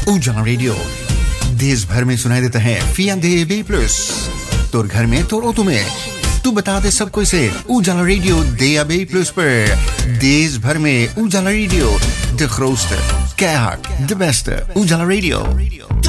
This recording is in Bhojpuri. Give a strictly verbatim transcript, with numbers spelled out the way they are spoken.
उजाला रेडियो देश भर में सुनाई देता है फिया दे बी प्लस तोर घर में तोर ऑटो में तू बता दे सबको इसे उजाला रेडियो दे बी प्लस पर देश भर में उजाला radio de grootste keihard de beste उजाला रेडियो